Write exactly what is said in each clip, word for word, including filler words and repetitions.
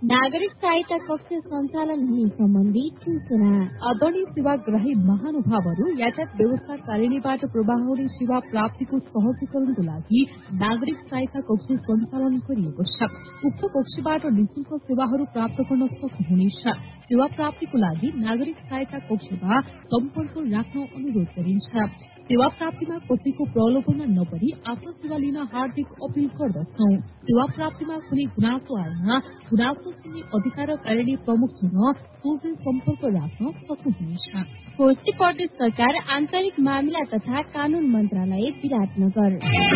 नागरिक सहायता कक्ष सञ्चालन हुने सम्बन्धी सूचना। आदरणीय सेवाग्राही महानुभावहरू, यातायात व्यवस्थाकारिणीबाट प्रवाह हुने सेवा प्राप्तिको सहजीकरणको लागि नागरिक सहायता कक्ष सञ्चालन गरिएको छ। उक्त कक्षबाट निशुल्क सेवाहरू प्राप्त गर्न सक्नुहुनेछ। सेवा प्राप्तिको लागि नागरिक सहायता कक्षमा सम्पर्क राख्न अनुरोध गरिन्छ। सेवा प्राप्तिमा कसैको प्रलोभनमा नपरी आफ्नो सेवा लिन हार्दिक अपील गर्दछौं। सेवा प्राप्तिमा कुनै गुनासो आएमा गुनासो सुन्ने अधिकारकारिणी प्रमुखसँग सोझै सम्पर्क राख्न सक्नुहुनेछ। कोशी प्रदेश सरकार आन्तरिक मामिला तथा कानून मन्त्रालय विराटनगर।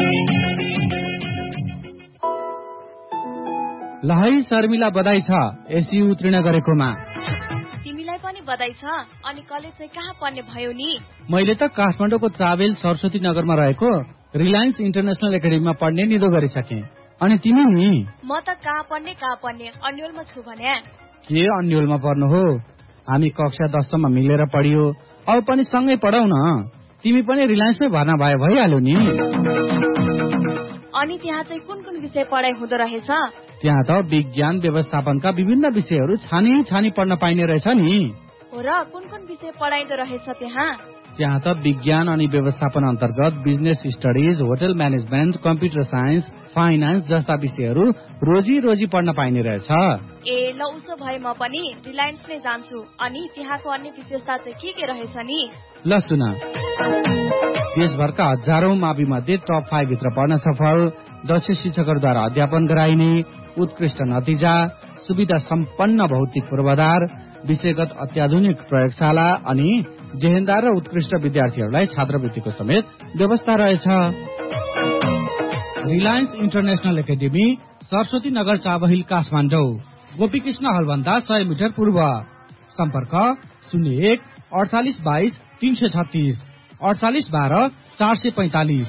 लहै शर्मिला बधाई छ एसयु उत्तीर्ण गरेकोमा। तिमीलाई पनि बधाई छ। अनि कलेज चाहिँ कहाँ पढ्ने भयो नि? मैले त काठमाडौँको ट्राभेल सरस्वती नगरमा रहेको रिलायन्स इन्टरनेशनल एकाडेमीमा पढ्ने निधो गरिसके। अनि तिमी नि? म त कहाँ पढ्ने कहाँ पढ्ने अन्यलमा छु भने। के अन्यलमा पढ्नु हो? हामी कक्षा दससम्म मिलेर पढियो, अब पनि सँगै पढाउ न। तिमी पनि रिलायन्समै भर्ना भए भइहाल्यो नि। अनि त्यहाँ चाहिँ कुन कुन विषय पढाइ हुँदो रहेछ? त्यहाँ त विज्ञान व्यवस्थापनका विभिन्न विषयहरू छानी छानी पढ्न पाइने रहेछ नि। हो र, कुन कुन विषय पढाइदो रहेछ त्यहाँ? त्यहाँ त विज्ञान अनि व्यवस्थापन अन्तर्गत business studies, hotel management, computer science, finance जस्ता विषयहरू रोजी रोजी पढ्न पाइने रहेछ। ए ल, उसो भए म पनि रिलायन्स नै जान्छु। अनि त्यहाँको अन्य विशेषता चाहिँ के के रहेछ नि? ल सुन, देशभरका हजारौं मावि मध्ये टप फाइभ भित्र पढ्न सफल, दक्ष शिक्षकहरूद्वारा अध्यापन गराइने, उत्कृष्ट नतिजा, सुविधा सम्पन्न भौतिक पूर्वाधार, विषयगत अत्याधुनिक प्रयोगशाला अनि जेहेन्दार र उत्कृष्ट विद्यार्थीहरूलाई छात्रवृत्तिको समेत व्यवस्था रहेछ। Reliance international academy, Saraswati Nagar, Chabahil, Kathmandu. Gopikrishna हलभन्दा सय मिटर पूर्व। सम्पर्क शून्य एक अडचालिस बाइस तीन सय छत्तीस अडचालिस बाह्र चार सय पैंतालिस।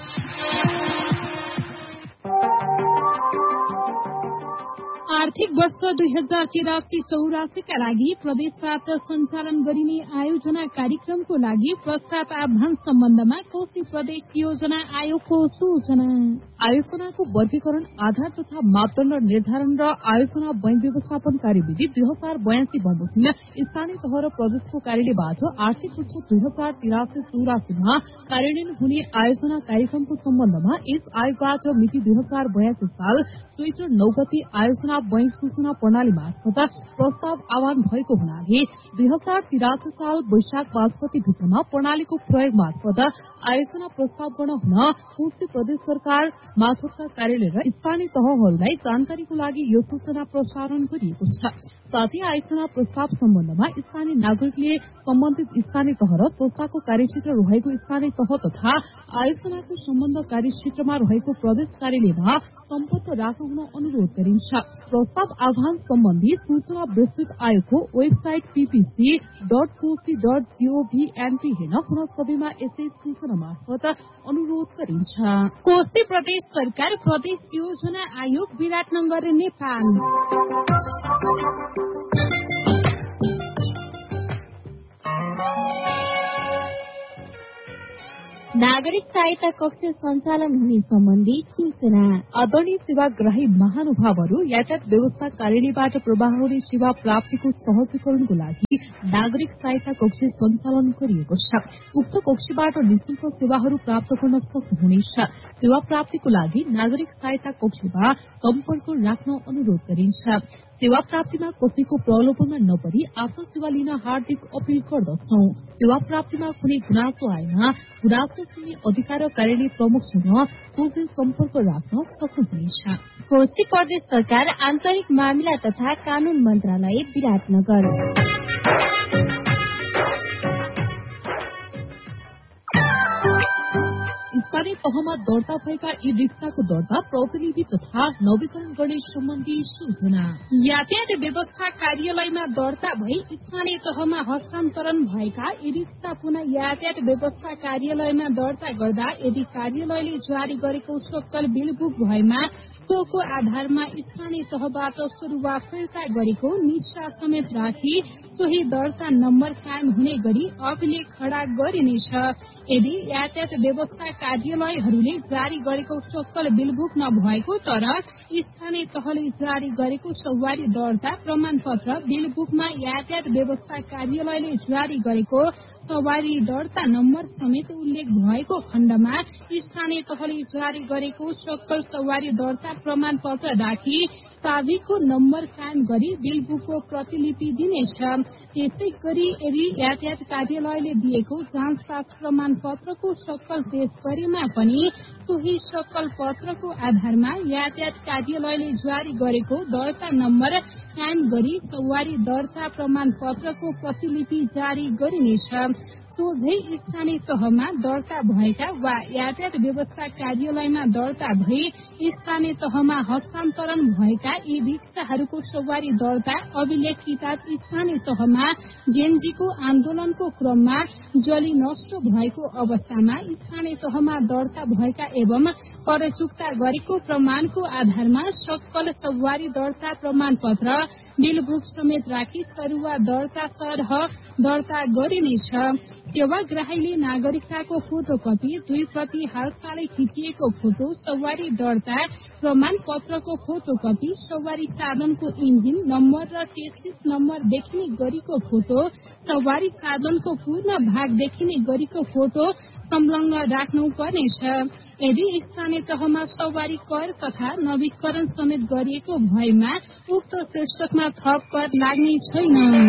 आर्थिक वर्ष दुई हजार तिरासी चौरासीका लागि प्रदेशबाट सञ्चालन गरिने आयोजना कार्यक्रमको लागि प्रस्ताव आह्वान सम्बन्धमा कोशी प्रदेश योजना आयोगको सूचना। आयोजनाको वर्गीकरण, आधार तथा मापदण्ड निर्धारण र आयोजना बैंक व्यवस्थापन कार्यविधि दुई हजार बयासी बमोजिम स्थानीय तह र प्रदेशको कार्यालयबाट आर्थिक वर्ष दुई हजार तिरासी चौरासीमा कार्यान्वयन हुने आयोजना कार्यक्रमको सम्बन्धमा यस आयोगबाट मिति दुई हजार बयासी साल चैत्र नौ गते आयोजना बैंक सूचना प्रणाली मार्फत प्रस्ताव आह्वान भएको हुनाले दुई हजार तिरासी साल वैशाख पाँच गते भित्रमा प्रणालीको प्रयोग मार्फत आयोजना प्रस्ताव गर्न हुन कोशी प्रदेश सरकार मार्फतका कार्यालय र स्थानीय तहहरूलाई जानकारीको लागि यो सूचना प्रसारण गरिएको छ। साथै आयोजना प्रस्ताव सम्बन्धमा स्थानीय नागरिकले सम्बन्धित स्थानीय तह र संस्थाको कार्यक्षेत्र रहेको स्थानीय तह तथा आयोजनाको सम्बन्ध कार्यक्षेत्रमा रहेको प्रदेश कार्यालयमा सम्पर्क राख्न हुन अनुरोध गरिन्छ। प्रस्ताव आह्वान सम्बन्धी सूचना विस्तृत आयोगको website PPC dot Koshi dot gov NP हेर्न पुनः सबैमा यसै सूचना मार्फत अनुरोध गरिन्छ। कोशी प्रदेश सरकार प्रदेश योजना आयोग विराटनगर नेपाल। नागरिक सहायता कक्ष सञ्चालन हुने सम्बन्धी सूचना। आदरणीय सेवाग्राही महानुभावहरू, यातायात व्यवस्थाकारिणीबाट प्रवाह हुने सेवा प्राप्तिको सहजीकरणको लागि नागरिक सहायता कक्ष सञ्चालन गरिएको छ। उक्त कक्षबाट निशुल्क सेवाहरू प्राप्त गर्न सक्नुहुनेछ। सेवा प्राप्तिको लागि नागरिक सहायता कक्षमा सम्पर्क राख्न अनुरोध गरिन्छ। सेवा प्राप्तिमा कसैको प्रलोभनमा नपरी आफ्नो सेवा लिन हार्दिक अपील गर्दछौं। सेवा प्राप्तिमा कुनै गुनासो आएमा गुनासो सुन्ने अधिकारकारिणी प्रमुखसँग सोझै सम्पर्क राख्न सक्नुहुनेछ। कोशी प्रदेश सरकार आन्तरिक मामिला तथा कानून मन्त्रालय विराटनगर। स्थानीय तहमा दर्ता भएका ई रिक्साको दर्ता प्रतिलिपि तथा नवीकरण गर्ने सम्बन्धी सूचना। यातायात व्यवस्था कार्यालयमा दर्ता भई स्थानीय तहमा हस्तान्तरण भएका ई रिक्सा पुनः यातायात व्यवस्था कार्यालयमा दर्ता गर्दा यदि कार्यालयले जारी गरेको सक्कल बिल बुक भएमा सोको आधारमा स्थानीय तहबाट सुरुवात फिर्ता गरेको निशा समेत राखी सोही दर्ता नम्बर कायम हुने गरी अभिलेख खडा गरिनेछ। यदि यातायात व्यवस्था कार्यालय व्यवसायीहरूले जारी गरेको सक्कल बिलबुक नभएको तर स्थानीय तहले जारी गरेको सवारी दर्ता प्रमाण पत्र बिलबुकमा यातायात व्यवस्था कार्यालयले जारी गरेको सवारी दर्ता नम्बर समेत उल्लेख भएको खण्डमा स्थानीय तहले जारी गरेको सक्कल सवारी दर्ता प्रमाण पत्र राखी ताबिकको नम्बर कायम गरी बिलबुकको प्रतिलिपि दिनेछ। त्यसै गरी यदि यातायात कार्यालयले दिएको जाँच पास प्रमाण पत्रको सक्कल पेश गरेमा पनि सोही सक्कल पत्रको आधारमा यातायात कार्यालयले जारी गरेको दर्ता नम्बर कायम गरी सवारी दर्ता प्रमाण पत्रको प्रतिलिपि जारी गरिनेछ। सोझै स्थानीय तहमा दर्ता भएका वा यातायात व्यवस्था कार्यालयमा दर्ता भई स्थानीय तहमा हस्तान्तरण भएका यी रिक्साहरूको सवारी दर्ता अभिलेख किताब स्थानीय तहमा जेनजीको आन्दोलनको क्रममा जली नष्ट भएको अवस्थामा स्थानीय तहमा दर्ता भएका एवं कर चुक्ता गरेको प्रमाणको आधारमा सक्कल सवारी दर्ता प्रमाण पत्र बिलबुक समेत राखी सरुवा दर्ता सरह दर्ता गरिनेछ। सेवाग्राहीले नागरिकताको फोटोकपी दुई प्रति हालसालै खिचिएको फोटो सवारी दर्ता प्रमाण पत्रको फोटोकपी सवारी साधनको इन्जिन नम्बर र चेसिस नम्बर देखिने गरीको फोटो सवारी साधनको पूर्ण भाग देखिने गरीको फोटो संलग्न राख्नु पर्नेछ। यदि स्थानीय तहमा सवारी कर तथा नवीकरण समेत गरिएको भएमा उक्त शीर्षकमा थप कर लाग्ने छैन।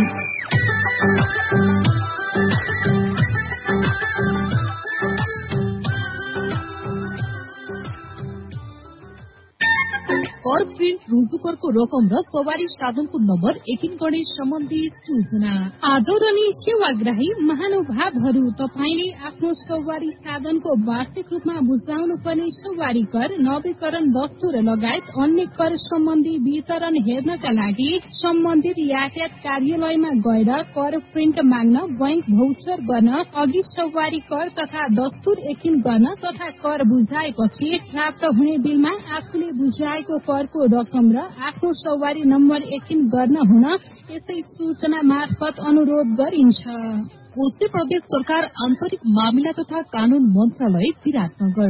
कर प्रिन्ट रुजु करको रकम र सवारी साधनको नम्बर एकिन गर्ने सम्बन्धी सूचना। आदरणीय सेवाग्राही महानुभावहरू, तपाईले आफ्नो सवारी साधनको वार्षिक रूपमा बुझाउनु पर्ने सवारी कर, नवीकरण दस्तुर लगायत अन्य कर सम्बन्धी वितरण हेर्नका लागि सम्बन्धित यातायात कार्यालयमा गएर कर प्रिन्ट माग्न, बैंक भौचर गर्न, अघि सवारी कर तथा दस्तुर एकिन गर्न तथा कर बुझाएपछि प्राप्त हुने बिलमा आफूले बुझाएको करको रकम र आफ्नो सवारी नम्बर एकिन गर्न हुन यसै सूचना मार्फत अनुरोध गरिन्छ। कोशी प्रदेश सरकार आन्तरिक मामिला तथा कानून मन्त्रालय विराटनगर।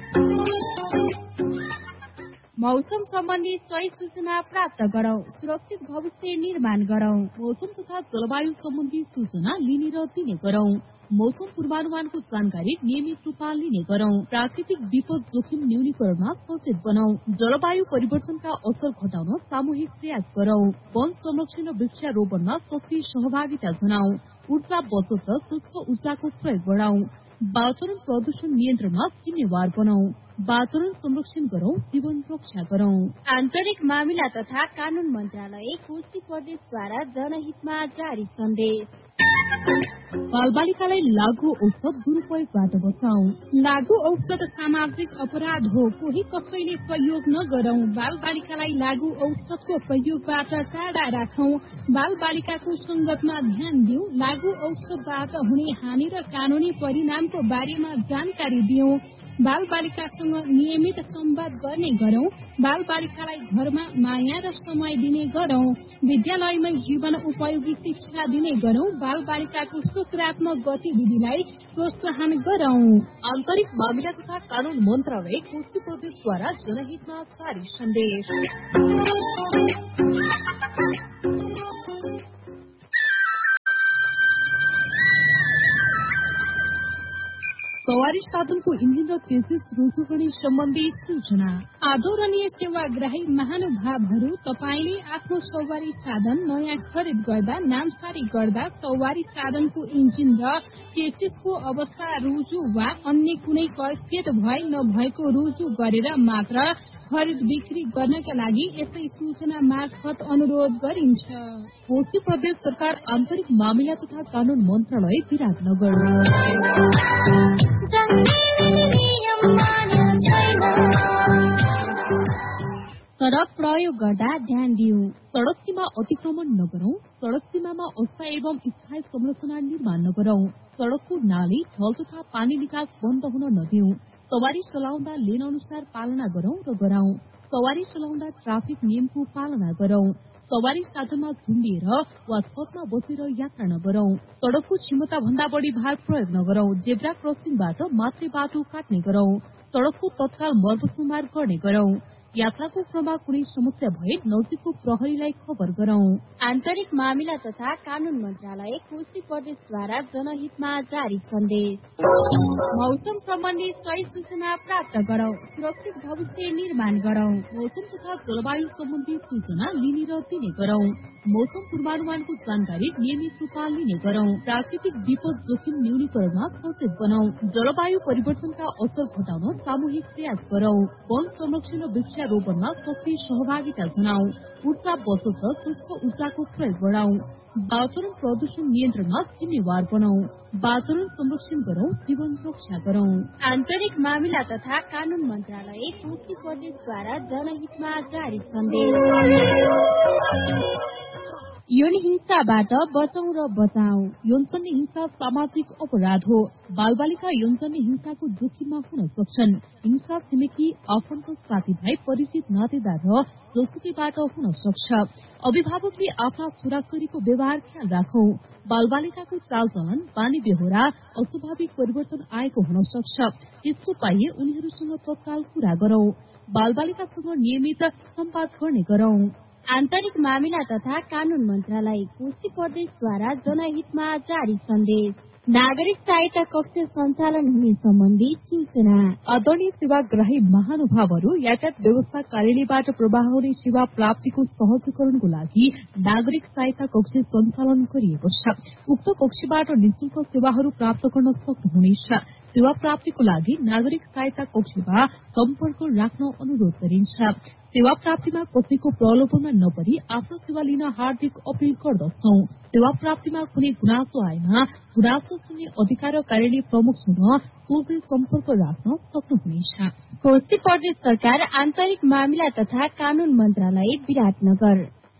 मौसम सम्बन्धी सही सूचना प्राप्त गरौं, सुरक्षित भविष्य निर्माण गरौं। मौसम तथा जलवायु सम्बन्धी सूचना लिने र दिने गरौं। मौसम पूर्वानुमानको जानकारी नियमित रूपमा लिने गरौं। प्राकृतिक विपद जोखिम न्यूनीकरणमा सचेत बनाऊ। जलवायु परिवर्तनका असर घटाउन सामूहिक प्रयास गरौं। वन संरक्षण र वृक्षारोपणमा सक्रिय सहभागिता जनाऊ। ऊर्जा बचत र स्वच्छ ऊर्जाको प्रयोग बढाऊ। वातावरण प्रदूषण नियन्त्रणमा जिम्मेवार बनाऊ। वातावरण संरक्षण गरौं, जीवन रक्षा गरौं। आन्तरिक मामिला तथा कानून मन्त्रालय कोशी प्रदेशद्वारा जनहितमा जारी सन्देश। बाल बालिकालाई लागू औषध दुरूपयोगबाट बचाऊ। लागू औषध सामाजिक अपराध हो, कोही कसैले प्रयोग नगरौं। बाल बालिकालाई लागू औषधको प्रयोगबाट टाढा राखौं। बाल बालिकाको संगतमा ध्यान दिऊ। लागू औषधबाट हुने हानि र कानूनी परिणामको बारेमा जानकारी दिऊ। बाल बालिकासँग नियमित संवाद गर्ने गरौं। बाल बालिकालाई घरमा माया र समय दिने गरौं। विद्यालयमै जीवन उपयोगी शिक्षा दिने गरौं। बाल बालिकाको सकारात्मक गतिविधिलाई प्रोत्साहन गरौं। आन्तरिक मामिला तथा कानून मन्त्रालय कोशी प्रदेशद्वारा जनहितमा जारी सन्देश। सवारी साधनको इन्जिन र चेसिस रुजु गर्ने सम्बन्धी सूचना। आदरणीय सेवाग्राही महानुभावहरू, तपाईले आफ्नो सवारी साधन नयाँ खरिद गर्दा, नामसारी गर्दा सवारी साधनको इन्जिन र चेसिसको अवस्था रुजु वा अन्य कुनै कैफियत भए नभएको रुजु गरेर मात्र खरिद बिक्री गर्नका लागि यसै सूचना मार्फत अनुरोध गरिन्छ। कोशी प्रदेश सरकार आन्तरिक मामिला तथा कानून मन्त्रालय विराटनगर। सड़क प्रयोग गर्दा ध्यान दिऊ। सड़क सीमा अतिक्रमण नगरौं। सड़क सीमामा अस्थायी एवं स्थायी संरचना निर्माण नगरौं। सड़कको नाली, ढल तथा पानी निकास बन्द हुन नदिऊ। सवारी चलाउँदा लेन अनुसार पालना गरौं र गराउँ। सवारी चलाउँदा ट्राफिक नियमको पालना गरौं। सवारी साधनमा झुन्डिएर वा छतमा बसेर यात्रा नगरौं। सड़कको क्षमता भन्दा बढ़ी भार प्रयोग नगरौं। जेब्रा क्रसिङबाट मात्रै बाटो काट्ने गरौं। सड़कको तत्काल मर्मतुमार गर्ने गरौं। यात्राको क्रममा कुनै समस्या भए नजिकको प्रहरीलाई खबर गरौं। आन्तरिक मामिला तथा कानून मन्त्रालय कोशी प्रदेशद्वारा जनहितमा जारी सन्देश। मौसम सम्बन्धी सही सूचना प्राप्त गरौं, सुरक्षित भविष्य निर्माण गरौं। मौसम तथा जलवायु सम्बन्धी सूचना लिने र दिने गरौं। मौसम पूर्वानुमानको जानकारी नियमित रूपमा लिने गरौं। प्राकृतिक विपद जोखिम न्यूनीकरणमा सचेत बनाऊ। जलवायु परिवर्तनका असर घटाउन सामूहिक प्रयास गरौं। वन संरक्षण र वृक्षारोपणमा सक्रिय सहभागिता जनाऊ। ऊर्जा बचत र स्वच्छ ऊर्जाको प्रयोग बढाऊ। वातावरण प्रदूषण नियन्त्रणमा जिम्मेवार बनाऊ। वातावरण संरक्षण गरौं, जीवन रक्षा गरौं। आन्तरिक मामिला तथा कानून मन्त्रालय कोशी प्रदेशद्वारा जनहितमा जारी सन्देश। यौन हिंसाबाट बचौं र बचाऊ। यौनजन्य हिंसा सामाजिक अपराध हो। बालबालिका यौनजन्य हिंसाको जोखिममा हुन सक्छन्। हिंसा छिमेकी, आफन्त, साथीभाइ, परिचित, नातेदार र जोसुकैबाट हुन सक्छ। अभिभावकले आफ्ना छोराछोरीको व्यवहार ख्याल राखौ। बालबालिकाको चालचलन, बानी बेहोरा, अस्वाभाविक परिवर्तन आएको हुन सक्छ। त्यस्तो पाइए उनीहरूसँग तत्काल कुरा गरौ। बालबालिकासँग नियमित सम्वाद गर्ने गरौ। आन्तरिक मामिला तथा कानून मन्त्रालय कोशी प्रदेशद्वारा जनहितमा जारी सन्देश। नागरिक सहायता कक्ष सञ्चालन हुने सम्बन्धी सूचना। आदरणीय सेवाग्राही महानुभावहरू, यातायात व्यवस्था कार्यालयबाट प्रवाह हुने सेवा प्राप्तिको सहजीकरणको लागि नागरिक सहायता कक्ष सञ्चालन गरिएको छ। उक्त कक्षबाट निशुल्क सेवाहरू प्राप्त गर्न सक्नुहुनेछ। सेवा प्राप्तिको लागि नागरिक सहायता कक्षमा सम्पर्क राख्न अनुरोध गरिन्छ। सेवा प्राप्तिमा कसैको प्रलोभनमा नपरी आफ्नो सेवा लिन हार्दिक अपील गर्दछौ। सेवा प्राप्तिमा कुनै गुनासो आएमा गुनासो सुन्ने अधिकार कार्यालय प्रमुखसँग सोझै सम्पर्क राख्न सक्नुहुनेछ। कोशी प्रदेश सरकार आन्तरिक मामिला तथा कानून मन्त्रालय विराटनगर।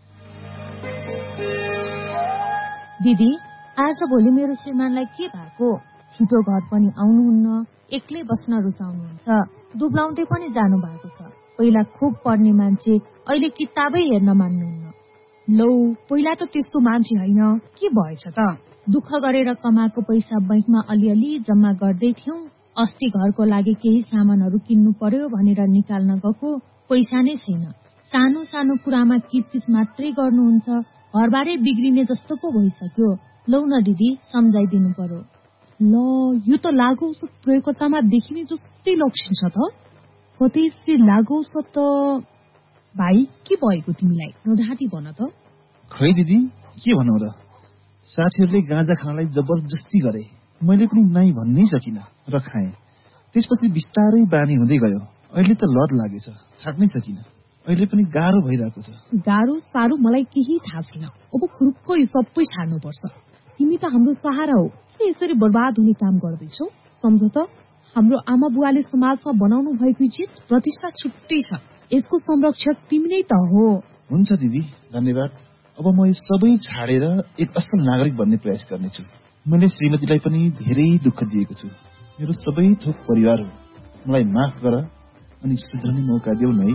दिदी, आज भोलि मेरो श्रीमानलाई के भएको? छिटो घर पनि आउनुहुन्न, एक्लै बस्न रुचाउनुहुन्छ, दुब्लाउँदै पनि जानु भएको छ। पहिला खुब पढ्ने मान्छे अहिले किताबै हेर्न मान्नुहुन्न। लौ, पहिला त त्यस्तो मान्छे होइन, के भएछ त? दुःख गरेर कमाएको पैसा बैंकमा अलिअलि जम्मा गर्दै थियौं। अस्ति घरको लागि केही सामानहरू किन्नु पर्यो भनेर निकाल्न गएको, पैसा नै छैन। सानो सानो कुरामा किचकिच मात्रै गर्नुहुन्छ, घरबारै बिग्रिने जस्तो पो भइसक्यो। लौ न दिदी, सम्झाइदिनु पर्यो। ल, यो त लागु औषध प्रयोगकर्तामा देखिने जस्तै लक्षण छ त। कतै से लागु औषध त। भाइ, के भएको तिमीलाई? नढाँटी भन त। खै दिदी, के भनौ र? साथीहरूले गाँजा खानलाई जबरजस्ती गरे। मैले पनि नाइ भन्नै सकिन र खाएँ। त्यसपछि बिस्तारै बानी हुँदै गयो। अहिले त लत लागेछ, छाड्नै सकिन। अहिले पनि गाह्रो भइरहेको छ। गाह्रो साह्रो मलाई केही थाहा छैन। अब खुरुक्क यो सबै छाड्नुपर्छ। तिमी त हाम्रो सहारा हो, के यसरी बर्बाद हुने काम गर्दैछौ? सम्झ त, हाम्रो आमा बुवाले समाजमा बनाउनु भएको इज्जत प्रतिष्ठा छुट्टै छ। यसको संरक्षक तिमी नै त हो। हुन्छ दिदी, धन्यवाद। अब म यो सबै छाडेर एक असल नागरिक बन्ने प्रयास गर्नेछु। मैले श्रीमतीलाई पनि धेरै दुःख दिएको छु। मेरो सबै थोक परिवार हो। मलाई माफ गर अनि सुध्रने मौका देऊ न है।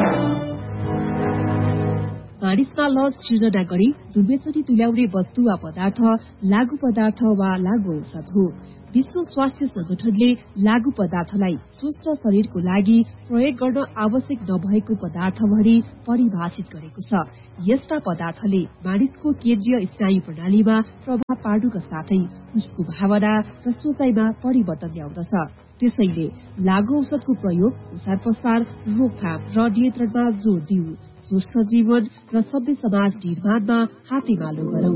बारिशमा लस सिर्जना गरी दुर्व्यसनी तुल्याउने वस्तु वा पदार्थ लागू पदार्थ वा लागू औषध हो। विश्व स्वास्थ्य संगठनले लागू पदार्थलाई स्वस्थ शरीरको लागि प्रयोग गर्न आवश्यक नभएको पदार्थ भनी परिभाषित गरेको छ। यस्ता पदार्थले मानिसको केन्द्रीय स्नायु प्रणालीमा प्रभाव पार्नुका साथै उसको भावना र सोचाइमा परिवर्तन ल्याउँदछ। त्यसैले लागू औषधको प्रयोग, ओसार पसार, रोकथाम र नियन्त्रणमा जोड़ दिऊ। स्वस्थ जीवन र सभ्य समाज निर्माणमा हातेमालो गरौं।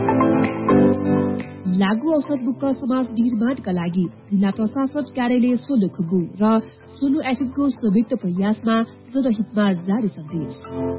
लागू औषध मुक्त समाज निर्माणका लागि जिल्ला प्रशासन कार्यालय सोलुखुम्बु र सोलु एफएमको संयुक्त प्रयासमा जनहितमा जारी सन्देश।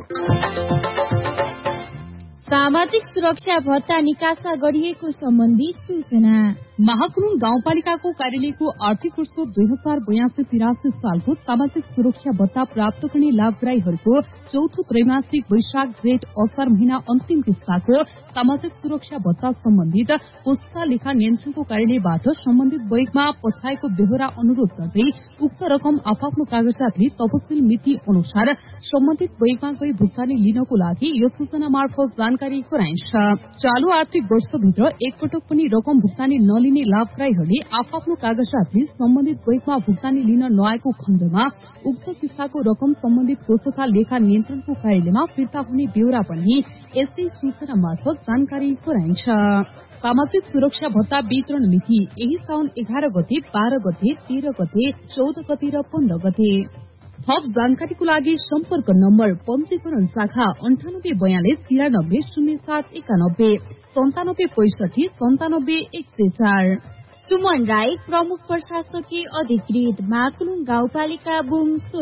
सामाजिक सुरक्षा भत्ता निकासा गरिएको सम्बन्धी सूचना। महाकुरुङ गाउँपालिकाको कार्यालयको आर्थिक वर्ष दुई हजार बयासी तिरासी सालको सामाजिक सुरक्षा भत्ता प्राप्त गर्ने लाभग्राहीहरूको चौथो त्रैमासिक वैशाख जेठ असार महीना अन्तिम किस्ताको सामाजिक सुरक्षा भत्ता सम्बन्धित पुस्ता लेखा नियन्त्रणको कार्यालयबाट सम्बन्धित बैङ्कमा पठाएको बेहोरा अनुरोध गर्दै उक्त रकम आफ्नो कागजातले तपसिल मिति अनुसार सम्बन्धित बैङ्कमा गई भुक्तानी लिनको लागि यो सूचना मार्फत जानकारी गराइन्छ। चालू आर्थिक वर्षभित्र एकपटक पनि रकम भुक्तानी नलिने लिने लाभग्राहीहरूले आफ्नो कागज साथै सम्बन्धित बैंकमा भुक्तानी लिन नआएको खण्डमा उक्त किस्ताको रकम सम्बन्धित कोष तथा लेखा नियन्त्रणको कार्यालयमा फिर्ता हुने बेहोरा पनि यसै सूचना मार्फत जानकारी गराइन्छ। सामाजिक सुरक्षा भत्ता वितरण मिति यही साउन एघार गते, बाह्र गते, तेह्र गते, चौध गते र पन्ध्र गते। थप जानकारीको लागि सम्पर्क नम्बर पञ्जीकरण शाखा अन्ठानब्बे बयालिस तिरानब्बे शून्य सात एकानब्बे सन्तानब्बे पैसठी सन्तानब्बे एक सय चार। सुमन राई प्रमुख प्रशासकीय अधिकृत माकुलुङ गाउँपालिका बुङ